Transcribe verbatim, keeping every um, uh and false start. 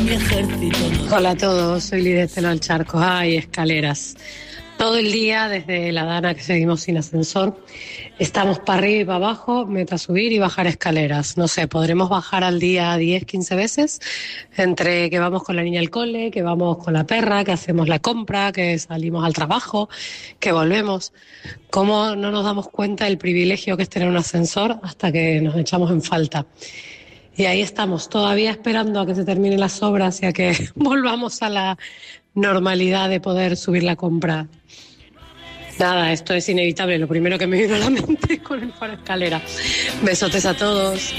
mi ejército. Hola a todos, soy Lidia Estela del Charco. Ay, escaleras. Todo el día, desde la Dana, que seguimos sin ascensor, estamos para arriba y para abajo, meta subir y bajar escaleras. No sé, podremos bajar al día diez, quince veces, entre que vamos con la niña al cole, que vamos con la perra, que hacemos la compra, que salimos al trabajo, que volvemos. ¿Cómo no nos damos cuenta del privilegio que es tener un ascensor hasta que nos echamos en falta? Y ahí estamos, todavía esperando a que se terminen las obras y a que volvamos a la normalidad de poder subir la compra. Nada, esto es inevitable. Lo primero que me vino a la mente con el para escalera. Besotes a todos.